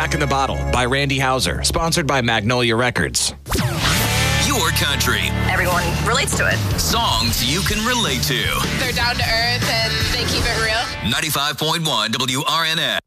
Jack in the Bottle by Randy Houser, sponsored by Magnolia Records. Your country. Everyone relates to it. Songs you can relate to. They're down to earth and they keep it real. 95.1 WRNS.